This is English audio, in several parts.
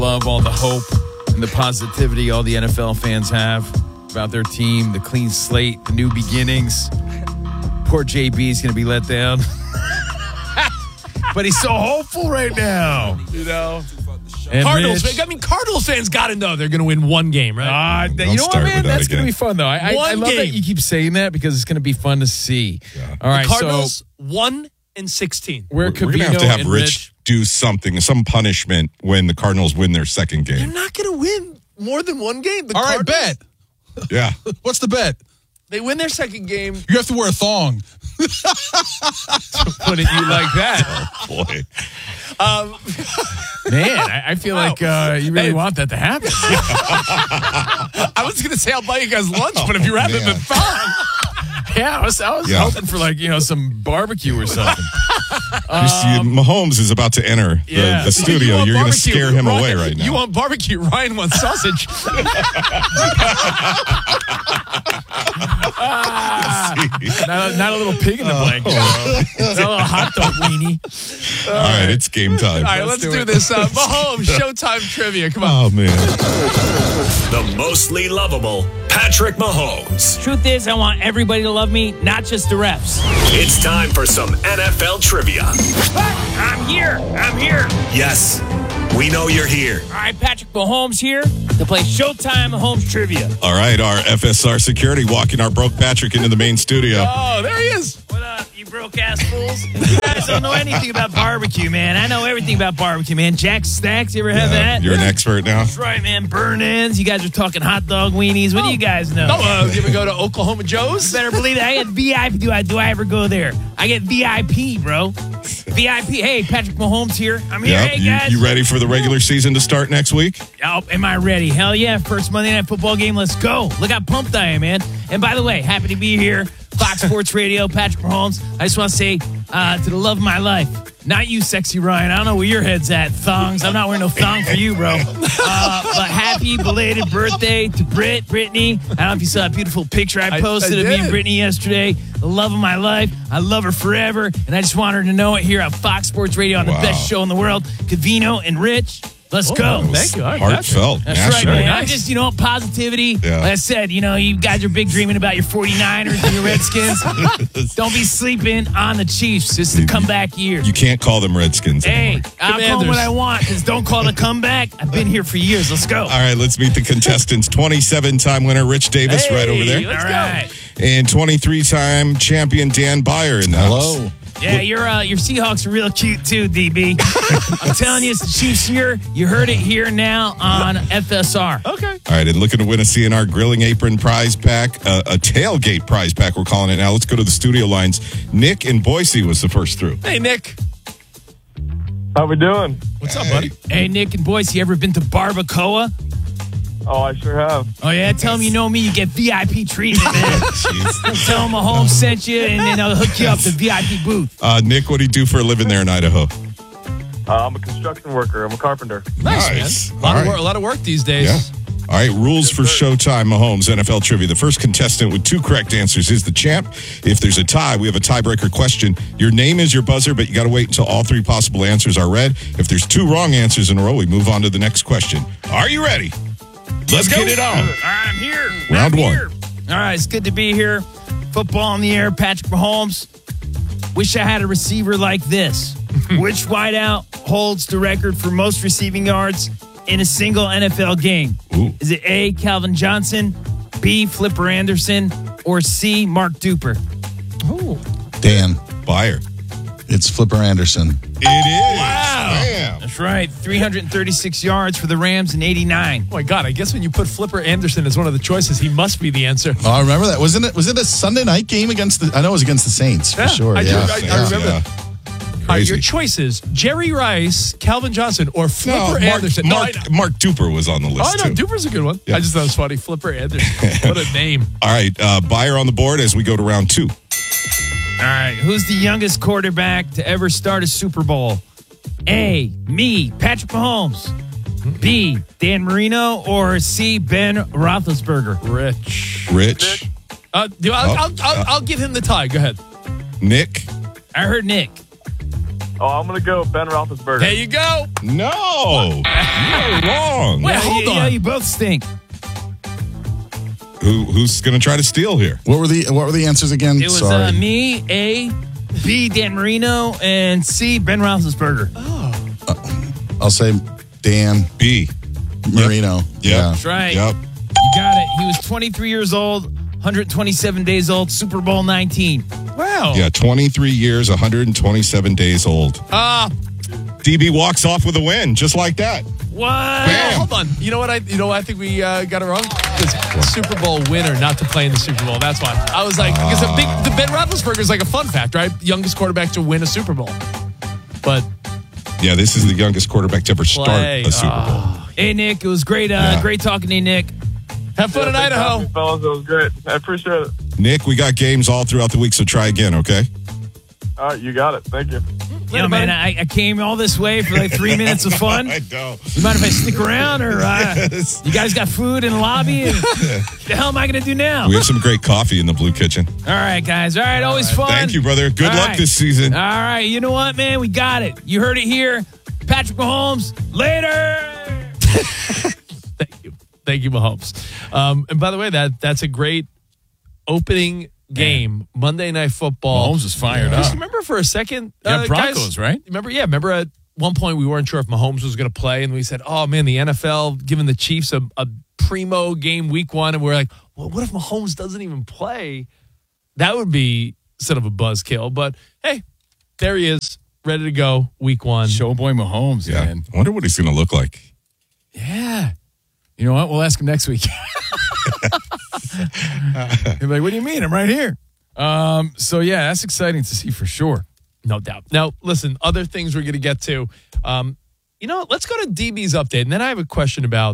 Love all the hope and the positivity all the NFL fans have about their team, the clean slate, the new beginnings. Poor JB's going to be let down. But he's so hopeful right now. You know? And Cardinals, Rich, Cardinals fans got to know they're going to win one game, right? you know what, man? That's going to be fun, though. I love game. that you keep saying that because it's going to be fun to see. Yeah. All right, Cardinals 1-16. We're going to have Rich do something, some punishment when the Cardinals win their second You're game. not going to win more than one game. All right, bet. Yeah. What's the bet? They win their second game. You have to wear a thong. Put it you like that. Oh, boy. Man, I feel like you really want that to happen. I was going to say I'll buy you guys lunch, but if you're having the fun. Yeah, I was hoping for some barbecue or something. Mahomes is about to enter the studio. You're going to scare him away right now. You want barbecue. Ryan wants sausage. Not a little pig in the blanket. Not a little hot dog weenie. All right, it's game time. All right, let's do this. Mahomes, Showtime trivia. Come on. Oh, man. The mostly lovable Patrick Mahomes. Truth is, I want everybody to love me, not just the refs. It's time for some NFL trivia. I'm here. Yes, we know you're here. All right, Patrick Mahomes here to play Showtime Mahomes trivia. All right, our FSR security walking our broke Patrick into the main studio. Oh, there he is. What up, you broke-ass fools? You guys don't know anything about barbecue, man. I know everything about barbecue, man. Jack Snacks, you ever have that? You're an expert now. That's right, man. Burn-ins. You guys are talking hot dog weenies. What do you guys know? You ever go to Oklahoma Joe's? Better believe it. I get VIP. Do I ever go there? I get VIP, bro. VIP. Hey, Patrick Mahomes here. I'm here. Yep. Hey, guys. You ready for the regular season to start next week? Oh, am I ready? Hell yeah. First Monday Night Football game. Let's go. Look how pumped I am, man. And by the way, happy to be here. Fox Sports Radio, Patrick Mahomes. I just want to say to the love of my life, not you, sexy Ryan. I don't know where your head's at. Thongs. I'm not wearing no thong for you, bro. But happy belated birthday to Brittany. I don't know if you saw a beautiful picture I posted of me and Brittany yesterday. The love of my life. I love her forever. And I just want her to know it here on Fox Sports Radio on the best show in the world. Cavino and Rich. Let's go. Thank you. Heartfelt. That's right, man. I'm just, positivity. Yeah. Like I said, you guys are big dreaming about your 49ers and your Redskins. Don't be sleeping on the Chiefs. It's the comeback year. You can't call them Redskins Hey, anymore. I'll call them what I want, because don't call it a comeback. I've been here for years. Let's go. All right, let's meet the contestants. 27-time winner Rich Davis right over there. All right. And 23-time champion Dan Byer in the house. Yeah, your Seahawks are real cute too, DB. I'm telling you, it's the Chiefs here. You heard it here now on FSR. Okay. All right, and looking to win a CNR Grilling Apron prize pack, a tailgate prize pack, we're calling it now. Let's go to the studio lines. Nick in Boise was the first through. Hey, Nick. How we doing? What's up, buddy? Hey, Nick and Boyce, you ever been to Barbacoa? Oh, I sure have. Oh, yeah? Tell them you know me. You get VIP treatment, man. Tell them Mahomes sent you, and then I'll hook you up to VIP booth. Nick, what do you do for a living there in Idaho? I'm a construction worker. I'm a carpenter. Nice. Man. A lot of work these days. Yeah. All right, rules for Showtime Mahomes NFL Trivia. The first contestant with 2 correct answers is the champ. If there's a tie, we have a tiebreaker question. Your name is your buzzer, but you got to wait until all 3 possible answers are read. If there's 2 wrong answers in a row, we move on to the next question. Are you ready? Let's get it on. All right, I'm here. Round 1. All right, it's good to be here. Football in the air, Patrick Mahomes. Wish I had a receiver like this. Which wideout holds the record for most receiving yards in a single NFL game? Ooh. Is it A, Calvin Johnson, B, Flipper Anderson, or C, Mark Duper? Dan, Byer. it's Flipper Anderson. It is. Wow. Bam. That's right, 336 yards for the Rams in 89. Oh, my God. I guess when you put Flipper Anderson as one of the choices, he must be the answer. Oh, I remember that. Was it a Sunday night game against the? I know it was against the Saints for sure. I yeah. remember that. All right, your choices: Jerry Rice, Calvin Johnson, or Flipper Anderson. Mark Duper was on the list, Oh, no, too. Duper's a good one. Yeah. I just thought it was funny. Flipper Anderson. What a name. All right, Byer on the board as we go to round 2. All right, who's the youngest quarterback to ever start a Super Bowl? A, me, Patrick Mahomes. B, Dan Marino, or C, Ben Roethlisberger? Rich. I'll give him the tie. Go ahead. Nick. I heard Nick. Oh, I'm going to go Ben Roethlisberger. There you go. No, you're wrong. Wait, hold on. Yeah, you both stink. Who's going to try to steal here? What were the answers again? It was Sorry. me, A, B, Dan Marino, and C, Ben Roethlisberger. I'll say Dan B. Marino. Yep. Yeah. That's right. Yep. You got it. He was 23 years old, 127 days old, Super Bowl 19. Wow. Yeah, 23 years, 127 days old. DB walks off with a win, just like that. What? Bam. Hold on. You know what? I think we got it wrong. This Super Bowl winner not to play in the Super Bowl. That's why I was like, because the Ben Roethlisberger is like a fun fact, right? Youngest quarterback to win a Super Bowl. But Yeah, this is the youngest quarterback to ever start Play. a Super Bowl. Hey, Nick. It was great. Great talking to you, Nick. have fun in Thanks, Idaho. fellas. It was great. I appreciate it. Nick, we got games all throughout the week, so try again, okay? All right, you got it. Thank you. Yo, man, I came all this way for like 3 minutes of fun. I know. You mind if I stick around, or Yes. you guys got food in the lobby? And what the hell am I going to do now? We have some great coffee in the Blue Kitchen. All right, guys. All right, always fun. Thank you, brother. Good All luck right. this season. All right, you know what, man? We got it. You heard it here. Patrick Mahomes, later. Thank you, Mahomes. And by the way, that's a great opening game. Monday Night Football. Mahomes is fired Just up. remember for a second, Yeah, Broncos, guys, right? Remember at one point we weren't sure if Mahomes was going to play, and we said, "Oh man, the NFL giving the Chiefs a primo game week 1," and we're like, "Well, what if Mahomes doesn't even play?" That would be sort of a buzzkill. But hey, there he is, ready to go week 1. Showboy Mahomes, Yeah. man. I wonder what he's going to look like. Yeah. You know what? We'll ask him next week. He'll be like, what do you mean? I'm right here. So, yeah, that's exciting to see for sure. No doubt. Now, listen, other things we're going to get to. Let's go to DB's update. And then I have a question about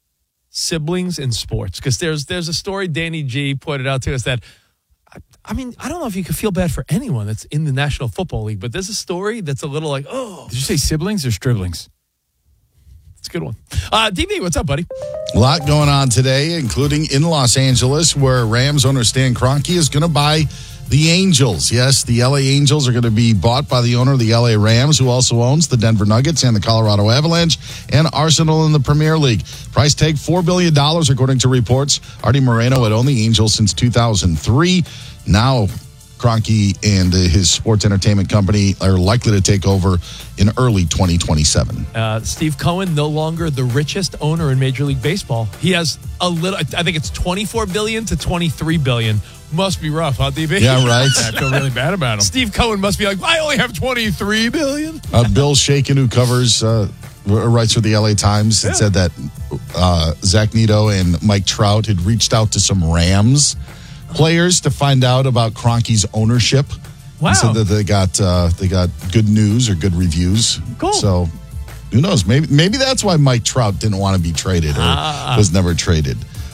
siblings in sports. Because there's a story Danny G pointed out to us that, I mean, I don't know if you could feel bad for anyone that's in the National Football League, but there's a story that's a little like, oh. Did you say siblings or striblings? It's a good one. DB, what's up, buddy? A lot going on today, including in Los Angeles, where Rams owner Stan Kroenke is going to buy the Angels. Yes, the LA Angels are going to be bought by the owner of the LA Rams, who also owns the Denver Nuggets and the Colorado Avalanche and Arsenal in the Premier League. Price tag $4 billion, according to reports. Artie Moreno had owned the Angels since 2003. Now, Kroenke and his sports entertainment company are likely to take over in early 2027. Steve Cohen, no longer the richest owner in Major League Baseball. He has I think it's $24 billion to $23 billion. Must be rough, huh, DB? Yeah, right. I feel really bad about him. Steve Cohen must be like, I only have $23 billion. Bill Shaken, who covers writes for the LA Times, had said that Zach Neto and Mike Trout had reached out to some Rams players to find out about Kroenke's ownership. Wow. And said that they got good news or good reviews. Cool. So who knows? Maybe that's why Mike Trout didn't want to be traded or was never traded.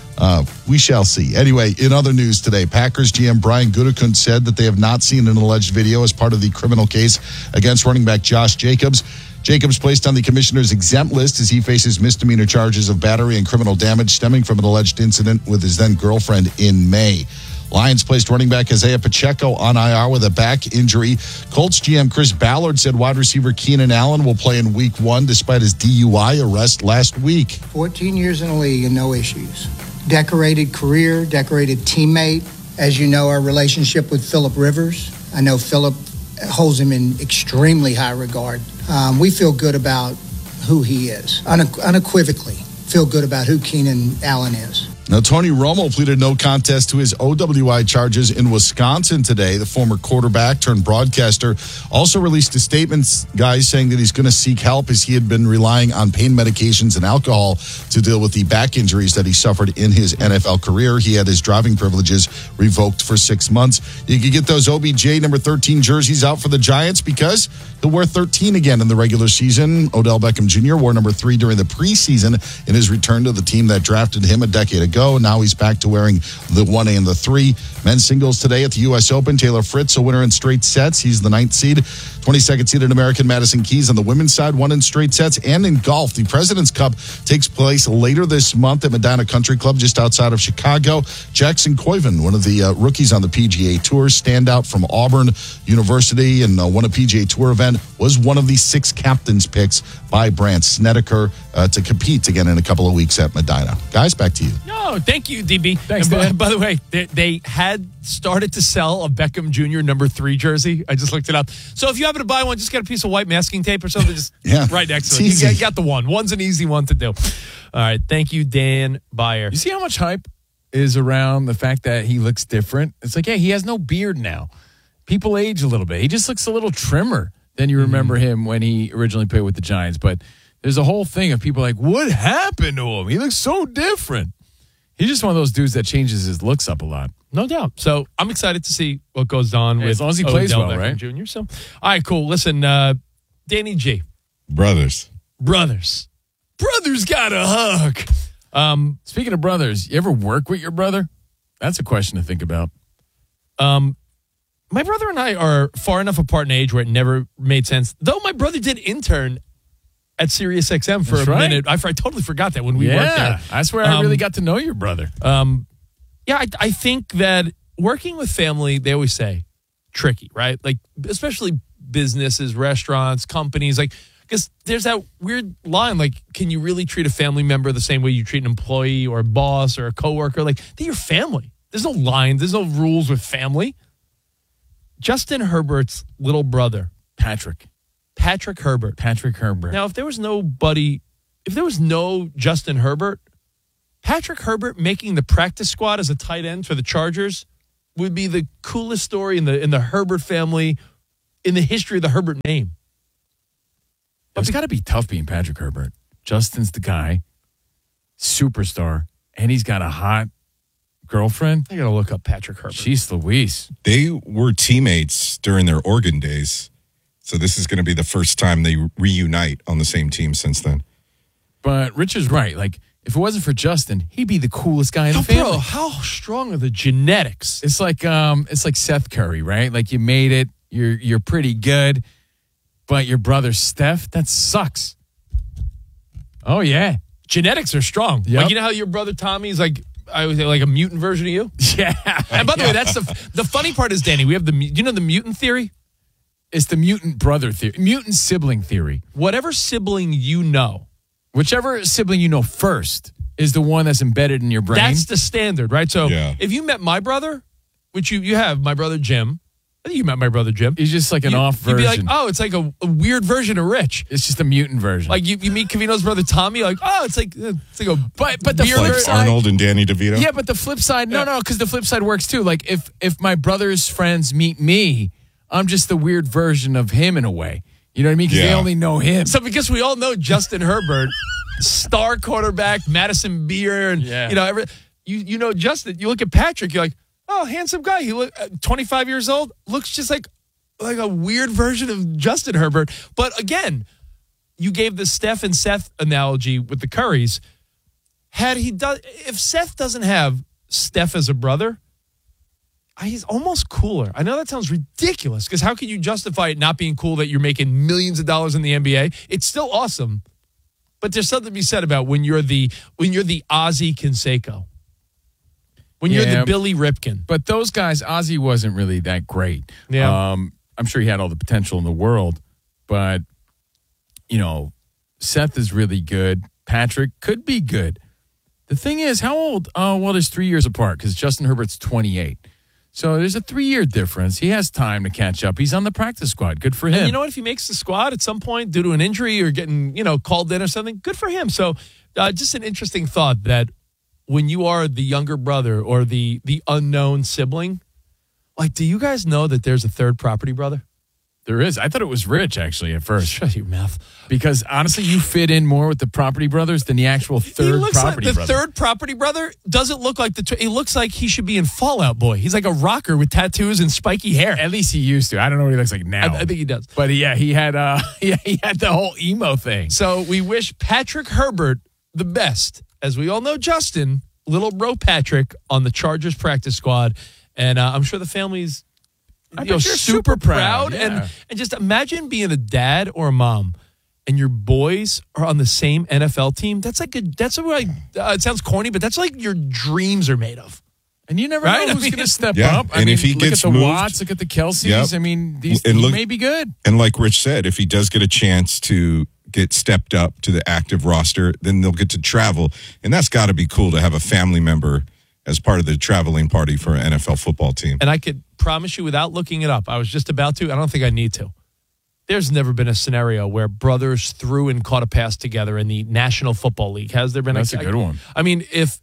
We shall see. Anyway, in other news today, Packers GM Brian Gutekunst said that they have not seen an alleged video as part of the criminal case against running back Josh Jacobs. Jacobs placed on the commissioner's exempt list as he faces misdemeanor charges of battery and criminal damage stemming from an alleged incident with his then-girlfriend in May. Lions placed running back Isaiah Pacheco on IR with a back injury. Colts GM Chris Ballard said wide receiver Keenan Allen will play in week 1 despite his DUI arrest last week. 14 years in the league and no issues. Decorated career, decorated teammate. As you know, our relationship with Phillip Rivers. I know Phillip holds him in extremely high regard. We feel good about who he is, unequivocally feel good about who Keenan Allen is. Now, Tony Romo pleaded no contest to his OWI charges in Wisconsin today. The former quarterback turned broadcaster also released a statement, guys, saying that he's going to seek help as he had been relying on pain medications and alcohol to deal with the back injuries that he suffered in his NFL career. He had his driving privileges revoked for 6 months. You can get those OBJ number 13 jerseys out for the Giants because he'll wear 13 again in the regular season. Odell Beckham Jr. wore number 3 during the preseason in his return to the team that drafted him a decade ago. ago. Now he's back to wearing the 1 and the 3. Men's singles today at the U.S. Open. Taylor Fritz, a winner in straight sets. He's the 9th seed. 22nd seeded American Madison Keys on the women's side, won in straight sets. And in golf, the President's Cup takes place later this month at Medina Country Club just outside of Chicago. Jackson Koiven, one of the rookies on the PGA Tour, standout from Auburn University and won a PGA Tour event, was one of the 6 captains picks by Brandt Snedeker to compete again in a couple of weeks at Medina. Guys, back to you. No, thank you, DB. Thanks, and Dan. by the way, they had started to sell a Beckham Jr. number 3 jersey. I just looked it up. So if you happen to buy one, just get a piece of white masking tape or something, just right next to it. easy. You got the one. One's an easy one to do. All right. Thank you, Dan Byer. You see how much hype is around the fact that he looks different? It's like, yeah, he has no beard now. People age a little bit. He just looks a little trimmer than you remember him when he originally played with the Giants. But there's a whole thing of people like, what happened to him? He looks so different. He's just one of those dudes that changes his looks up a lot. No doubt. So I'm excited to see what goes on with as long as he plays Odell well, Beckham right? Jr. So, all right, cool. Listen, Danny G. Brothers. Brothers got a hug. Speaking of brothers, you ever work with your brother? That's a question to think about. My brother and I are far enough apart in age where it never made sense. Though my brother did intern at Sirius XM for That's a right. minute. I totally forgot that when we worked there. That's where I really got to know your brother. I think that working with family, they always say, tricky, right? Like, especially businesses, restaurants, companies, like, because there's that weird line, like, can you really treat a family member the same way you treat an employee or a boss or a coworker? Like, they're your family. There's no line. There's no rules with family. Justin Herbert's little brother, Patrick Herbert. Patrick Herbert. Now, if there was no Justin Herbert, Patrick Herbert making the practice squad as a tight end for the Chargers would be the coolest story in the Herbert family, in the history of the Herbert name. It's got to be tough being Patrick Herbert. Justin's the guy, superstar, and he's got a hot girlfriend. I got to look up Patrick Herbert. Jeez Louise. They were teammates during their Oregon days. So this is going to be the first time they reunite on the same team since then. But Rich is right. Like, if it wasn't for Justin, he'd be the coolest guy in the family. Bro, how strong are the genetics? It's like Seth Curry, right? Like, you made it, you're pretty good, but your brother Steph, that sucks. Oh yeah, Genetics are strong. Yep. Like, you know how your brother Tommy's like, I was like a mutant version of you? yeah. And by the way, that's the funny part is, Danny, we have the mutant theory? It's the mutant brother theory, mutant sibling theory. Whatever sibling you know, Whichever sibling you know first is the one that's embedded in your brain. that's the standard, right? So Yeah. if you met my brother, which you have, my brother Jim, I think you met my brother Jim. He's just like an off You'd be version. like, oh, it's like a weird version of Rich. It's just a mutant version. Like you meet Cavino's brother Tommy, like, oh, it's like a But the weird flip Like side- Arnold and Danny DeVito? yeah, but the flip side, no, because the flip side works too. Like if my brother's friends meet me, I'm just the weird version of him in a way. You know what I mean? Because they Yeah. only know him. So because we all know Justin Herbert, star quarterback, Madison Beer, and you know Justin. You look at Patrick, you're like, oh, handsome guy. He look 25 years old, looks just like a weird version of Justin Herbert. But again, you gave the Steph and Seth analogy with the Currys. If Seth doesn't have Steph as a brother, he's almost cooler. I know that sounds ridiculous because how can you justify it not being cool that you're making millions of dollars in the NBA? It's still awesome, but there's something to be said about when you're the Ozzie Canseco, when you're the Billy Ripken. But those guys, Ozzy wasn't really that great. Yeah. I'm sure he had all the potential in the world, but Seth is really good. Patrick could be good. The thing is, how old? Well, there's 3 years apart because Justin Herbert's 28. So there's a 3-year difference. He has time to catch up. He's on the practice squad. Good for him. And you know what? If he makes the squad at some point due to an injury or getting, called in or something, good for him. So just an interesting thought that when you are the younger brother or the unknown sibling, like, do you guys know that there's a third property brother? There is. I thought it was Rich, actually, at first. Shut your mouth. Because, honestly, you fit in more with the property brothers than the actual third property brother. The third property brother doesn't look like he looks like he should be in Fall Out Boy. He's like a rocker with tattoos and spiky hair. At least he used to. I don't know what he looks like now. I think he does. But, he had he had the whole emo thing. So we wish Patrick Herbert the best. As we all know, Justin little bro Patrick on the Chargers practice squad, and I'm sure the family's super proud. Yeah. And just imagine being a dad or a mom, and your boys are on the same NFL team. That's like it sounds corny, but that's like your dreams are made of. And you never Right? know I who's mean, going to step Yeah, up. and if he look gets at the moved- Watts, look at the Kelseys. Yep. I mean, And he look- may be good. And like Rich said, if he does get a chance to get stepped up to the active roster, then they'll get to travel. And that's got to be cool to have a family member as part of the traveling party for an NFL football team. And I could promise you without looking it up, I was just about to, I don't think I need to. There's never been a scenario where brothers threw and caught a pass together in the National Football League. Has there been? That's a good one. I mean, if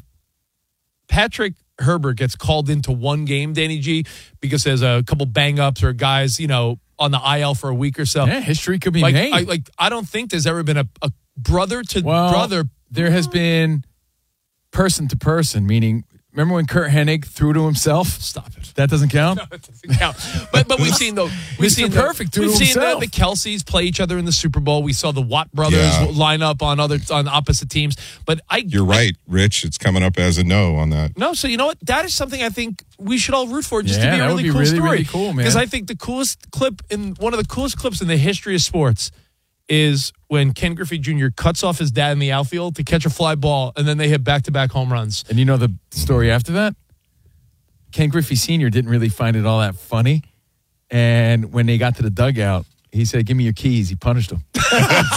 Patrick Herbert gets called into one game, Danny G, because there's a couple bang-ups or guys, on the IL for a week or so. Yeah, history could be made. I don't think there's ever been a brother to Well, brother. There has been person to person, meaning, remember when Kurt Hennig threw to himself? Stop it. That doesn't count? That doesn't count. But we've seen Mr. Perfect threw we've to seen himself. the Kelseys play each other in the Super Bowl. We saw the Watt brothers Yeah. line up on opposite teams. But You're right, Rich. It's coming up as a no on that. No, so you know what? That is something I think we should all root for, just Yeah, to be a that really would be cool really, story. really cool, man. Because I think one of the coolest clips in the history of sports is when Ken Griffey Jr. cuts off his dad in the outfield to catch a fly ball, and then they hit back-to-back home runs. And you know the story after that? Ken Griffey Sr. didn't really find it all that funny. And when they got to the dugout, he said, "Give me your keys." He punished him. That's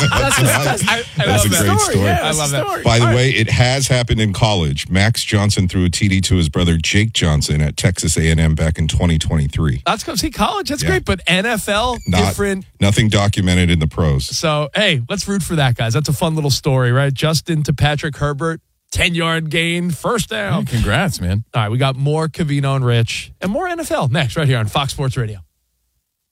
I a love great that. story. Yeah, I love that. By the way, it has happened in college. Max Johnson threw a TD to his brother Jake Johnson at Texas A&M back in 2023. Let's go see college. That's Yeah. great. But NFL, different. Nothing documented in the pros. So, hey, let's root for that, guys. That's a fun little story, right? Justin to Patrick Herbert, 10-yard gain, first down. Congrats, man. All right, we got more Covino and Rich and more NFL next right here on Fox Sports Radio.